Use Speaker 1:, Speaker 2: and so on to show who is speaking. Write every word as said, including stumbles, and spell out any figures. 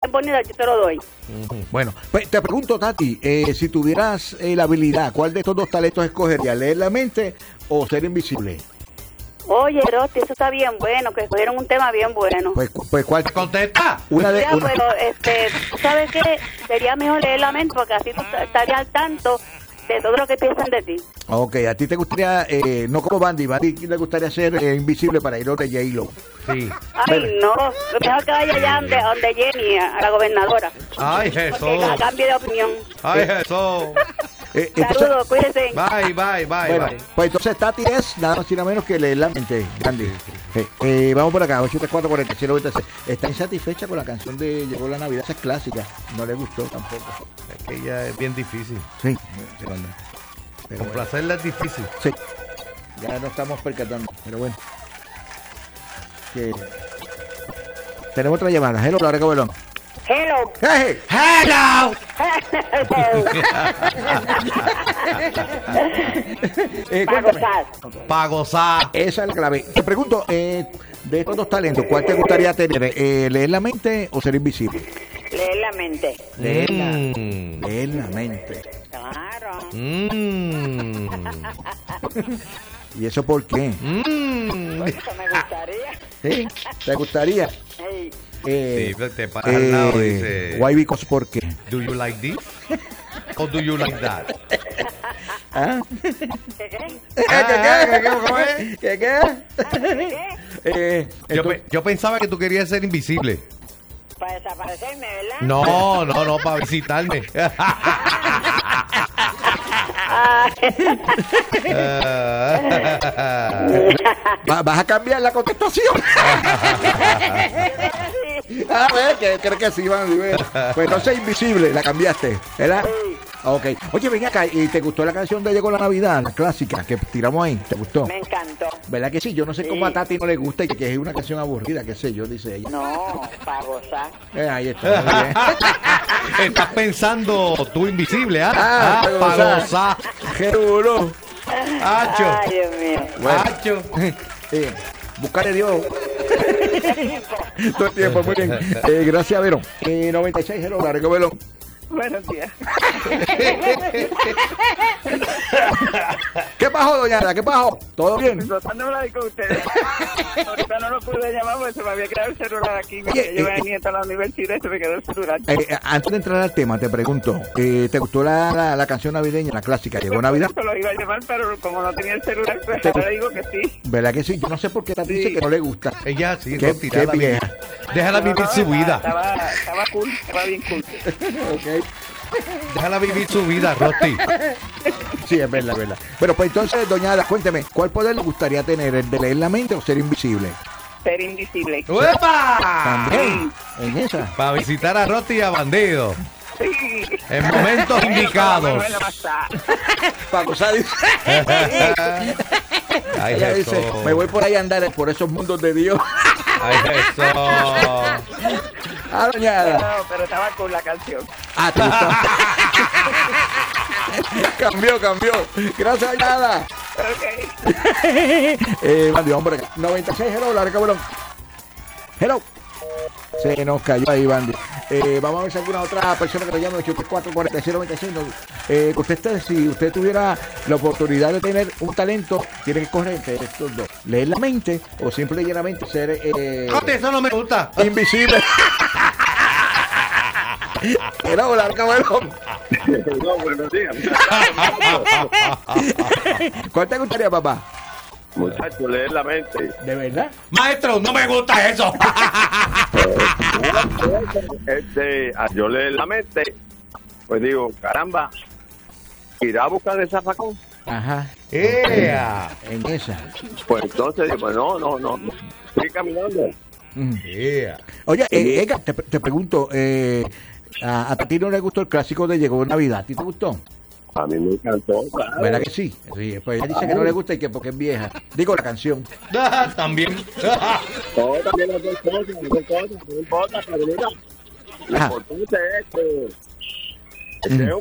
Speaker 1: bien bonita, yo te lo doy.
Speaker 2: Uh-huh. Bueno, pues te pregunto, Tati, eh, si tuvieras eh, la habilidad, ¿cuál de estos dos talentos escogerías? ¿Leer la mente o ser invisible?
Speaker 1: Oye, Rosti, eso está bien bueno, que escogieron un tema bien bueno.
Speaker 2: Pues, pues ¿cuál te
Speaker 3: contesta?
Speaker 2: Una de,
Speaker 1: ya,
Speaker 2: una...
Speaker 1: pero, este, ¿sabes qué? Sería mejor leer la mente porque así tú estarías al tanto de todo lo que piensan de ti.
Speaker 2: Ok, a ti te gustaría, eh, no como Bandy, Bandy le gustaría ser eh, invisible para ir donde J-Lo.
Speaker 3: Sí.
Speaker 1: Ay, Pero... no, lo mejor que vaya allá donde, donde Jenny, a la gobernadora.
Speaker 3: Ay, Jesús.
Speaker 1: Porque cambie de opinión.
Speaker 3: Ay, Jesús.
Speaker 1: Eh, Saludos, cuídense.
Speaker 3: Bye, bye, bye,
Speaker 2: bueno,
Speaker 3: bye.
Speaker 2: Pues entonces Tati es nada más y nada menos que leer la mente, Bandy. Eh, eh, vamos por acá, ocho tres cuatro, cuatro cero nueve seis. Está insatisfecha con la canción de Llegó la Navidad, esa es clásica. No le gustó tampoco.
Speaker 3: Es que ella es bien difícil.
Speaker 2: Sí.
Speaker 3: Pero complacerla es difícil.
Speaker 2: Sí. Ya no estamos percatando, pero bueno. Que... Tenemos otra llamada. Hello, Laura Cabelón.
Speaker 1: Hello.
Speaker 2: Hey.
Speaker 3: Hello.
Speaker 2: eh,
Speaker 1: Para gozar.
Speaker 3: Para gozar.
Speaker 2: Esa es la clave. Te pregunto, eh, de estos dos talentos, ¿cuál te gustaría tener? Eh, ¿Leer la mente o ser invisible?
Speaker 1: Leer la mente.
Speaker 2: Leer la,
Speaker 3: Mm.
Speaker 2: leer la mente.
Speaker 1: Claro.
Speaker 3: Mm.
Speaker 2: ¿Y eso por qué?
Speaker 3: Mm.
Speaker 1: Pues eso me gustaría.
Speaker 2: ¿Sí? ¿Te gustaría?
Speaker 1: Hey.
Speaker 2: Eh,
Speaker 3: Sí, te paras al lado y dice,
Speaker 2: why because por qué.
Speaker 3: ¿Do you like this? ¿O do you like that?
Speaker 2: ¿Ah?
Speaker 1: ¿Qué qué?
Speaker 2: ¿Qué qué? ¿Cómo es? ¿Qué qué? Eh,
Speaker 3: Yo,
Speaker 2: entonces,
Speaker 3: pe- yo pensaba que tú querías ser invisible.
Speaker 1: Para desaparecerme, ¿verdad?
Speaker 3: No, no, no, para visitarme.
Speaker 2: ¿va- ¿Vas a cambiar la contestación? A ver, que creo que sí, Bandy. Pues entonces invisible, la cambiaste, ¿verdad? Ok. Oye, ven acá, ¿y te gustó la canción de Llegó la Navidad, la clásica que tiramos ahí? ¿Te gustó?
Speaker 1: Me encantó.
Speaker 2: ¿Verdad que sí? Yo no sé
Speaker 1: Sí.
Speaker 2: cómo a Tati no le gusta y que es una canción aburrida, qué sé yo, dice ella.
Speaker 1: No, para gozar.
Speaker 2: Eh, ahí está, muy bien.
Speaker 3: Estás pensando tú invisible, ¿ah?
Speaker 2: Ah,
Speaker 3: Ah,
Speaker 2: para
Speaker 3: para
Speaker 2: gozar.
Speaker 3: gozar.
Speaker 2: ¡Qué duro!
Speaker 3: Hacho.
Speaker 1: Ay, Dios mío.
Speaker 2: Bueno.
Speaker 3: Hacho.
Speaker 2: Eh, buscarle Dios. Todo el tiempo, muy bien. Eh, gracias, Vero. Eh, noventa y seis, hello, la Velo.
Speaker 1: Buenos días.
Speaker 2: ¿Qué pasó, doña Ana? ¿Qué pasó? ¿Todo bien?
Speaker 1: Rosándome ahí con ustedes. Ahorita no lo pude llamar porque se me había quedado el celular aquí.
Speaker 2: Oye,
Speaker 1: Porque yo
Speaker 2: eh,
Speaker 1: venía a la universidad y se me quedó el celular.
Speaker 2: Eh, eh, antes de entrar al tema, te pregunto, eh, ¿te gustó la, la, la canción navideña, la clásica? ¿Llegó Navidad?
Speaker 1: Yo lo iba a llamar, pero como no tenía el celular, pues
Speaker 2: Te-
Speaker 1: ahora digo que sí.
Speaker 2: ¿Verdad que sí? Yo no sé por qué Tati dice que no le gusta.
Speaker 3: Ella sí,
Speaker 2: Qué-
Speaker 3: Rosti,
Speaker 2: qué
Speaker 3: déjala vivir.
Speaker 2: vieja.
Speaker 3: Déjala vivir su vida.
Speaker 1: Estaba, estaba cool, estaba bien cool.
Speaker 2: Ok.
Speaker 3: Déjala vivir su vida, Rosti.
Speaker 2: Sí, es verdad, es verdad. Bueno, pues entonces, doña Ada, cuénteme, ¿cuál poder le gustaría tener? ¿El de leer la mente o ser invisible?
Speaker 1: Ser invisible.
Speaker 3: ¡Uepa!
Speaker 2: También, en esa.
Speaker 3: Para visitar a Rosti y a Bandido.
Speaker 1: Sí.
Speaker 3: En momentos indicados.
Speaker 1: Bueno, basta.
Speaker 2: Para gozar, dice.
Speaker 3: Ay,
Speaker 2: Ella dice,
Speaker 3: Jesús.
Speaker 2: me voy por ahí a andar por esos mundos de Dios.
Speaker 3: Ay, Jesús.
Speaker 2: Ah, doña Ada.
Speaker 1: No, pero estaba con la canción.
Speaker 2: Ah, te gustó. Cambió, cambió. Gracias, doña Ada.
Speaker 1: Ok.
Speaker 2: eh, Bandy, vamos por acá. noventa y seis, hello, la cabrón. Hello. Se nos cayó ahí, Bandy. Eh, vamos a ver si alguna otra persona que nos llame ocho tres cuatro, cuatro cero nueve seis. Eh, usted, si usted tuviera la oportunidad de tener un talento, tiene que escoger entre estos dos. Leer la mente o simple y llanamente ser eh,
Speaker 3: Rosti, eso no me gusta.
Speaker 2: invisible. Hello, la cabrón.
Speaker 4: No, buenos días.
Speaker 2: ¿Cuál te gustaría, papá?
Speaker 4: Muchachos, leer la mente.
Speaker 2: ¿De verdad?
Speaker 3: Maestro, no me gusta eso.
Speaker 4: Este, al yo leer la mente, pues digo, caramba, irá a buscar el zafacón.
Speaker 2: Ajá.
Speaker 3: ¡Ea!
Speaker 2: En esa.
Speaker 4: Pues entonces digo, pues no, no, no, no. Estoy caminando.
Speaker 2: Mm.
Speaker 3: ¡Ea!
Speaker 2: Oye, eh, Edgar, te, te pregunto, eh, a, a ti no le gustó el clásico de Llegó Navidad, ¿a ti te gustó?
Speaker 4: A mí me encantó, claro.
Speaker 2: ¿Verdad que sí? Sí, pues ella dice que no le gusta y que porque es vieja. Digo la canción.
Speaker 3: También.
Speaker 4: No, también las dos cosas, las dos cosas, no importa, pero mira, lo
Speaker 2: Ajá.
Speaker 4: importante es que, que sea un